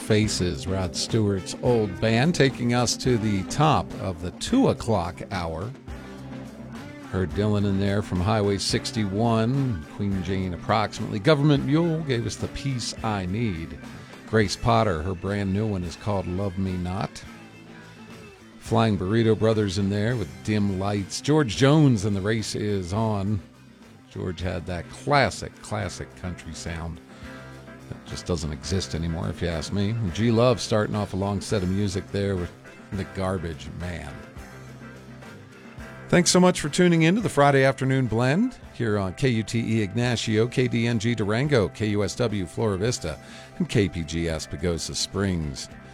Faces, Rod Stewart's old band, taking us to the top of the 2 o'clock hour. Heard Dylan in there from Highway 61, Queen Jane approximately. Government Mule gave us The Peace I Need. Grace Potter, her brand new one is called Love Me Not. Flying Burrito Brothers in there with Dim Lights. George Jones and The Race Is On. George had that classic country sound that just doesn't exist anymore, if you ask me. G Love starting off a long set of music there with The Garbage Man. Thanks so much for tuning in to the Friday Afternoon Blend here on KUTE Ignacio, KDNG Durango, KUSW Flora Vista, and KPGS Pagosa Springs.